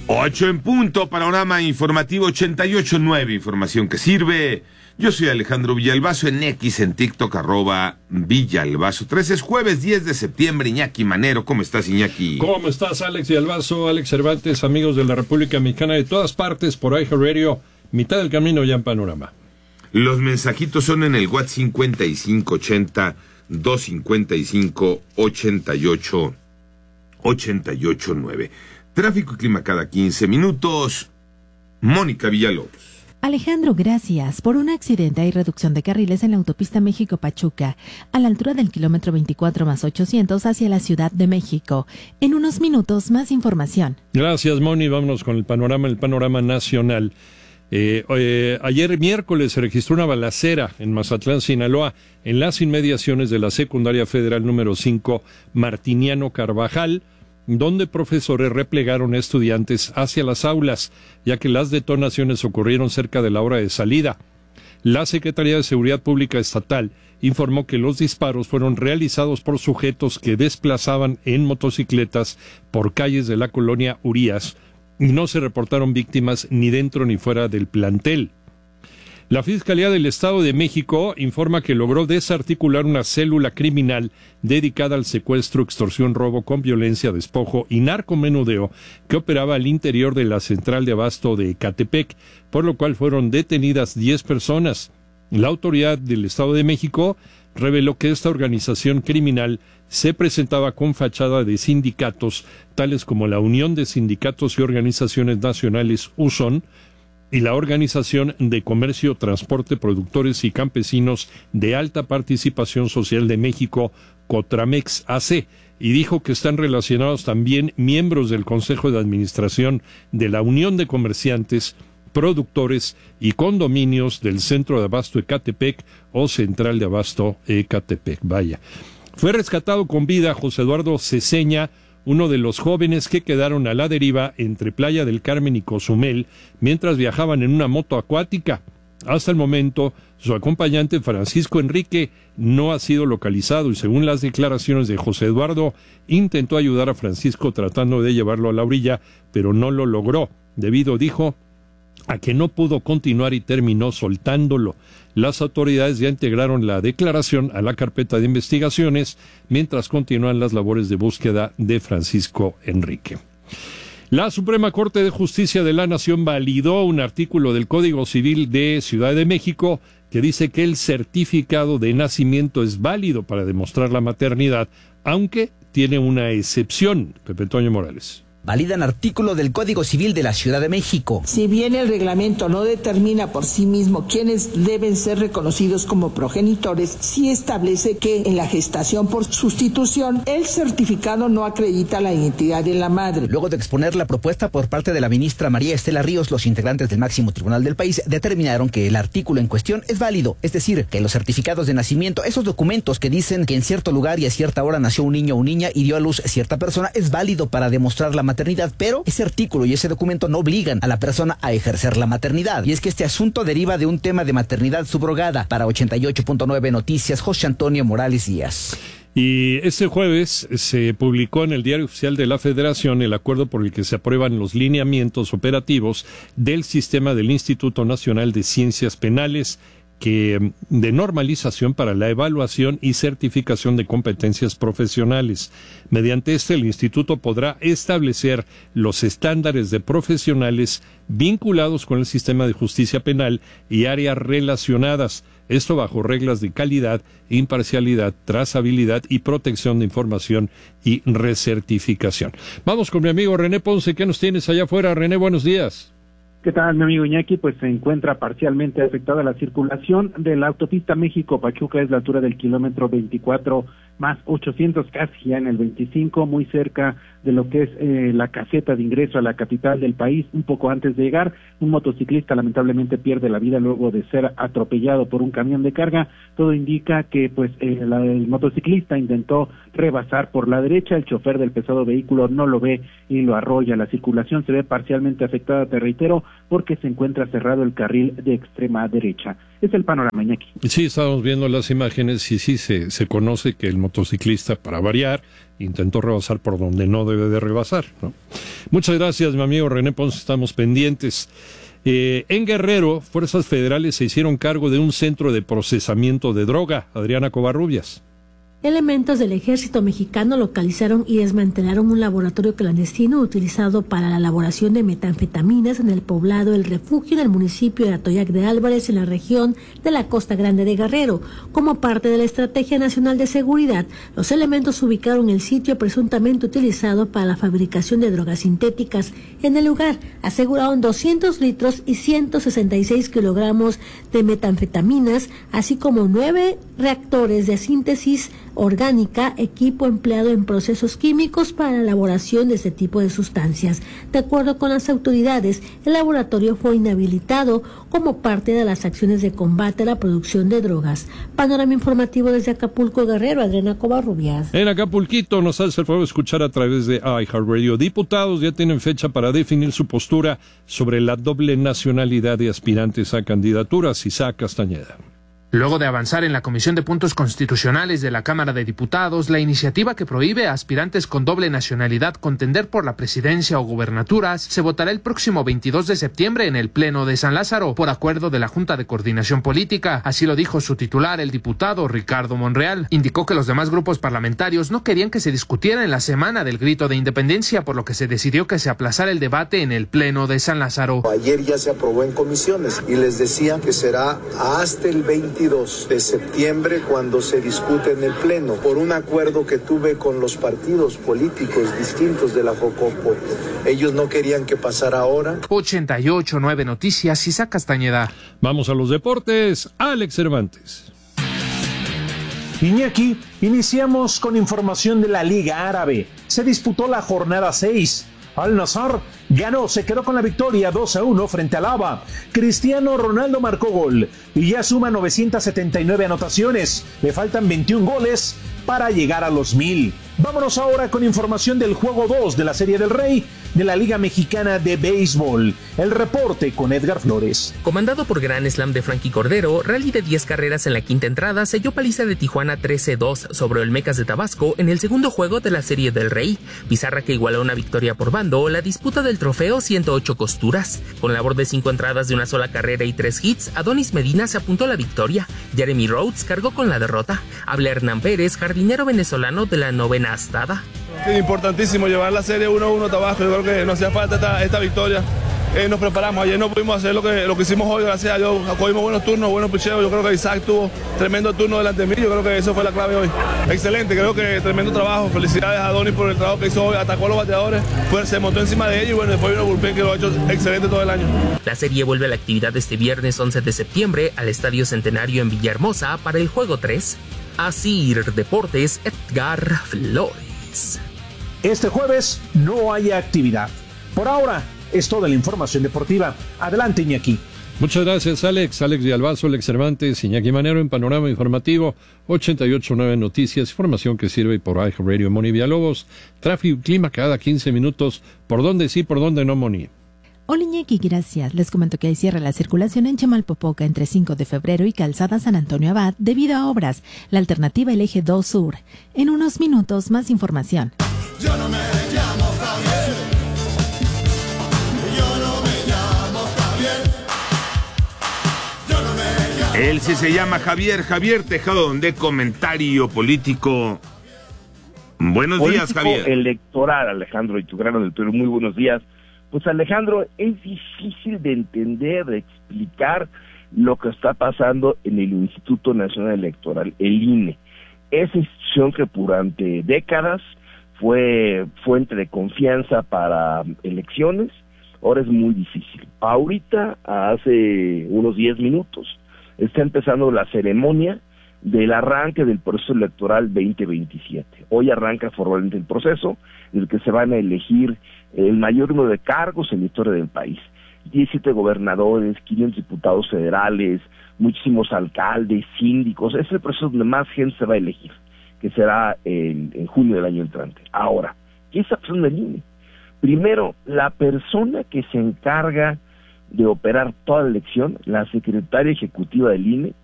8 en punto, panorama informativo 88.9, información que sirve. Yo soy Alejandro Villalbazo, en X, en TikTok, @Villalbazo13. Es jueves 10 de septiembre, Iñaki Manero. ¿Cómo estás, Iñaki? ¿Cómo estás, Alex Villalbazo, Alex Cervantes, amigos de la República Mexicana de todas partes, por iHeartRadio, mitad del camino ya en panorama? Los mensajitos son en el WhatsApp 5580 255 88.9. Tráfico y clima cada 15 minutos. Mónica Villalobos. Alejandro, gracias. Por un accidente hay reducción de carriles en la autopista México-Pachuca, a la altura del kilómetro 24+800 hacia la Ciudad de México. En unos minutos, más información. Gracias, Moni. Vámonos con el panorama nacional. Ayer miércoles se registró una balacera en Mazatlán, Sinaloa, en las inmediaciones de la Secundaria Federal número 5, Martiniano Carvajal, donde profesores replegaron a estudiantes hacia las aulas, ya que las detonaciones ocurrieron cerca de la hora de salida. La Secretaría de Seguridad Pública Estatal informó que los disparos fueron realizados por sujetos que desplazaban en motocicletas por calles de la colonia Urías y no se reportaron víctimas ni dentro ni fuera del plantel. La Fiscalía del Estado de México informa que logró desarticular una célula criminal dedicada al secuestro, extorsión, robo con violencia, despojo y narcomenudeo que operaba al interior de la central de abasto de Ecatepec, por lo cual fueron detenidas 10 personas. La autoridad del Estado de México reveló que esta organización criminal se presentaba con fachada de sindicatos, tales como la Unión de Sindicatos y Organizaciones Nacionales USON, y la Organización de Comercio, Transporte, Productores y Campesinos de Alta Participación Social de México, Cotramex AC, y dijo que están relacionados también miembros del Consejo de Administración de la Unión de Comerciantes, Productores y Condominios del Centro de Abasto Ecatepec o Central de Abasto Ecatepec. Vaya. Fue rescatado con vida José Eduardo Ceseña, uno de los jóvenes que quedaron a la deriva entre Playa del Carmen y Cozumel mientras viajaban en una moto acuática. Hasta el momento, su acompañante Francisco Enrique no ha sido localizado y según las declaraciones de José Eduardo, intentó ayudar a Francisco tratando de llevarlo a la orilla, pero no lo logró, debido, dijo, a que no pudo continuar y terminó soltándolo. Las autoridades ya integraron la declaración a la carpeta de investigaciones mientras continúan las labores de búsqueda de Francisco Enrique. La Suprema Corte de Justicia de la Nación validó un artículo del Código Civil de Ciudad de México que dice que el certificado de nacimiento es válido para demostrar la maternidad, aunque tiene una excepción. Pepe Toño Morales. Validan artículo del Código Civil de la Ciudad de México. Si bien el reglamento no determina por sí mismo quiénes deben ser reconocidos como progenitores, sí establece que en la gestación por sustitución el certificado no acredita la identidad de la madre. Luego de exponer la propuesta por parte de la ministra María Estela Ríos, los integrantes del máximo tribunal del país determinaron que el artículo en cuestión es válido, es decir, que los certificados de nacimiento, esos documentos que dicen que en cierto lugar y a cierta hora nació un niño o niña y dio a luz cierta persona, es válido para demostrar la maternidad, pero ese artículo y ese documento no obligan a la persona a ejercer la maternidad. Y es que este asunto deriva de un tema de maternidad subrogada. Para 88.9 Noticias, José Antonio Morales Díaz. Y este jueves se publicó en el Diario Oficial de la Federación el acuerdo por el que se aprueban los lineamientos operativos del sistema del Instituto Nacional de Ciencias Penales, de normalización para la evaluación y certificación de competencias profesionales. Mediante el instituto podrá establecer los estándares de profesionales vinculados con el sistema de justicia penal y áreas relacionadas, esto bajo reglas de calidad, imparcialidad, trazabilidad y protección de información y recertificación. Vamos con mi amigo René Ponce. ¿Qué nos tienes allá afuera, René? Buenos días. ¿Qué tal, mi amigo Iñaki? Pues se encuentra parcialmente afectada la circulación de la autopista México-Pachuca, es la altura del kilómetro 24+800, casi ya en el 25, muy cerca de lo que es la caseta de ingreso a la capital del país. Un poco antes de llegar, un motociclista lamentablemente pierde la vida luego de ser atropellado por un camión de carga. Todo indica que pues el motociclista intentó rebasar por la derecha, el chofer del pesado vehículo no lo ve y lo arrolla. La circulación se ve parcialmente afectada, te reitero, porque se encuentra cerrado el carril de extrema derecha. Es el panorama, Iñaki. Sí, estábamos viendo las imágenes y sí se conoce que el motociclista, para variar, intentó rebasar por donde no debe de rebasar, ¿no? Muchas gracias, mi amigo René Ponce, estamos pendientes. En Guerrero, fuerzas federales se hicieron cargo de un centro de procesamiento de droga. Adriana Covarrubias. Elementos del ejército mexicano localizaron y desmantelaron un laboratorio clandestino utilizado para la elaboración de metanfetaminas en el poblado El Refugio del municipio de Atoyac de Álvarez, en la región de la Costa Grande de Guerrero. Como parte de la Estrategia Nacional de Seguridad, los elementos ubicaron el sitio presuntamente utilizado para la fabricación de drogas sintéticas. En el lugar aseguraron 200 litros y 166 kilogramos de metanfetaminas, así como 9 reactores de síntesis orgánica, equipo empleado en procesos químicos para la elaboración de este tipo de sustancias. De acuerdo con las autoridades, el laboratorio fue inhabilitado como parte de las acciones de combate a la producción de drogas. Panorama informativo desde Acapulco, Guerrero, Adriana Covarrubias. En Acapulquito nos hace el favor de escuchar a través de iHeartRadio. Diputados ya tienen fecha para definir su postura sobre la doble nacionalidad de aspirantes a candidaturas. Isaac Castañeda. Luego de avanzar en la Comisión de Puntos Constitucionales de la Cámara de Diputados, la iniciativa que prohíbe a aspirantes con doble nacionalidad contender por la presidencia o gubernaturas se votará el próximo 22 de septiembre en el Pleno de San Lázaro, por acuerdo de la Junta de Coordinación Política. Así lo dijo su titular, el diputado Ricardo Monreal. Indicó que los demás grupos parlamentarios no querían que se discutiera en la semana del grito de independencia, por lo que se decidió que se aplazara el debate en el Pleno de San Lázaro. Ayer ya se aprobó en comisiones y les decía que será hasta el 22 de septiembre cuando se discute en el Pleno, por un acuerdo que tuve con los partidos políticos distintos de la Jocopo. Ellos no querían que pasara ahora. 88.9 Noticias, Isaac Castañeda. Vamos a los deportes, Alex Cervantes. Iñaki, iniciamos con información de la Liga Árabe. Se disputó la jornada 6. Al-Nassr ganó, se quedó con la victoria 2-1 frente al Aba. Cristiano Ronaldo marcó gol y ya suma 979 anotaciones. Le faltan 21 goles para llegar a los 1000. Vámonos ahora con información del juego 2 de la Serie del Rey de la Liga Mexicana de Béisbol. El reporte con Edgar Flores. Comandado por Gran Slam de Frankie Cordero, rally de 10 carreras en la quinta entrada selló paliza de Tijuana 13-2 sobre Olmecas de Tabasco en el segundo juego de la Serie del Rey. Pizarra que igualó una victoria por bando, la disputa del trofeo 108 costuras. Con labor de 5 entradas de una sola carrera y 3 hits, Adonis Medina se apuntó a la victoria. Jeremy Rhodes cargó con la derrota. Habla Hernán Pérez, jardinero venezolano de la novena astada. Sí, importantísimo llevar la serie 1-1 a Tabasco. Yo creo que nos hacía falta esta victoria. Nos preparamos, ayer no pudimos hacer lo que hicimos hoy, gracias a Dios. Cogimos buenos turnos, buenos picheos. Yo creo que Isaac tuvo tremendo turno delante de mí. Yo creo que eso fue la clave hoy. Excelente, creo que tremendo trabajo. Felicidades a Donny por el trabajo que hizo hoy. Atacó a los bateadores, se montó encima de ellos y bueno, después vino Bullpen que lo ha hecho excelente todo el año. La serie vuelve a la actividad este viernes 11 de septiembre al Estadio Centenario en Villahermosa para el juego 3. Asir Deportes, Edgar Flores. Este jueves no hay actividad. Por ahora es toda la información deportiva. Adelante, Iñaki. Muchas gracias, Alex. Alex Villalbazo, Alex Cervantes, Iñaki Manero en Panorama Informativo 88.9 Noticias, información que sirve por iHeartRadio. Moni Villalobos, tráfico y clima cada 15 minutos. ¿Por dónde sí, por dónde no, Moni? Hola Iñaki, gracias. Les comento que hay cierre la circulación en Chamalpopoca entre 5 de febrero y Calzada San Antonio Abad debido a obras. La alternativa el eje 2 Sur. En unos minutos más información. Yo no me llamo Javier. Yo no me llamo Javier. Yo no me llamo. Él sí se llama Javier Tejado, de Comentario Político. Buenos días, Javier. Electoral, Alejandro, y tu gran auditorio, muy buenos días. Pues Alejandro, es difícil de entender, de explicar lo que está pasando en el Instituto Nacional Electoral, el INE. Esa institución que durante décadas fue fuente de confianza para elecciones, ahora es muy difícil. Ahorita, hace unos 10 minutos, está empezando la ceremonia del arranque del proceso electoral 2027. Hoy arranca formalmente el proceso en el que se van a elegir el mayor número de cargos en la historia del país. 17 gobernadores, 500 diputados federales, muchísimos alcaldes, síndicos. Es el proceso donde más gente se va a elegir, que será en junio del año entrante. Ahora, ¿qué está pasando en el INE? Primero, la persona que se encarga de operar toda la elección, la secretaria ejecutiva del INE,